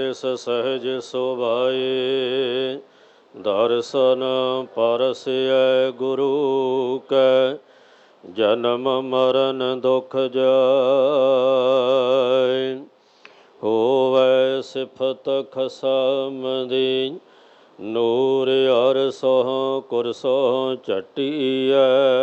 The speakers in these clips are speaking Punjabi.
ਤਿਸ ਸਹਿਜ ਸੁਭਾਏ। ਦਰਸ਼ਨ ਪਰਸਿਐ ਗੁਰੂ ਕੈ, ਜਨਮ ਮਰਨ ਦੁਖ ਜਾਇ। ਹੋਵੈ ਸਿਫਤ ਖਸਮ ਦੀ, ਨੂਰ ਅਰਸੋਂ ਕੁਰਸੋਂ ਝਟੀਐ।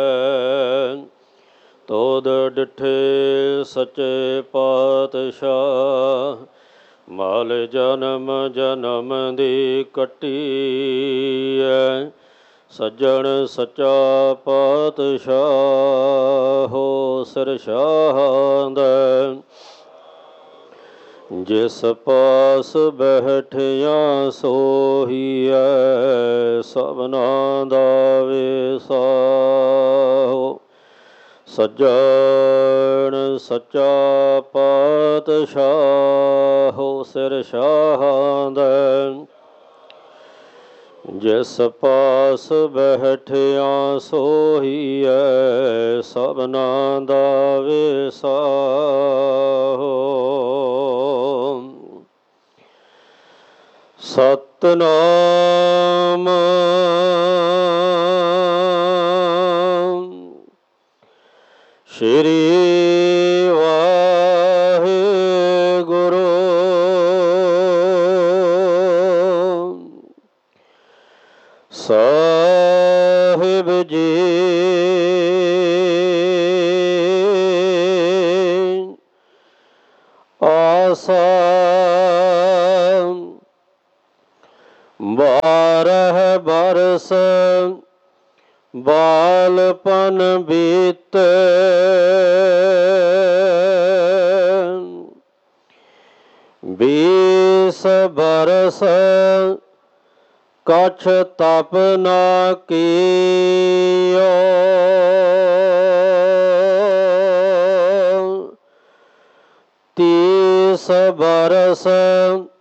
ਤੋਧ ਡਿਠੇ ਸੱਚੇ ਪਾਤਸ਼ਾਹ, ਮਲ ਜਨਮ ਜਨਮ ਦੀ ਕੱਟੀਐ। ਸੱਜਣ ਸੱਚਾ ਪਾਤਸ਼ਾਹ, ਹੋ ਸਿਰ ਸ਼ਾਹਾਂ ਦਾ। ਜਿਸ ਪਾਸ ਬੈਠਿਆ ਸੋਹੀਐ, ਸਭਨਾ ਦਾ ਵਿਸਾਹੋ। ਸੱਜਣ ਸੱਚਾ ਪਾਤਸ਼ਾਹ, ਹੋ ਸਿਰ ਸ਼ਾਹਾਂ ਦਾ। ਜਿਸ ਪਾਸ ਬੈਠਿਆ ਸੋਹੀਐ, ਸਭਨਾ ਦਾ ਵਿਸਾਹੋ। ਸਤਿਨਾਮ ਸ਼੍ਰੀ ਵਾਹਿਗੁਰੂ। ਸਾਹਿਬ ਜੀ ਆਸਾ 12 ਬਰਸ ਬਾਲਪਨ ਬੀਤੇ। 20 ਬਰਸ ਕਛ ਤਪ ਨਾ ਕੀਓ। 30 ਬਰਸ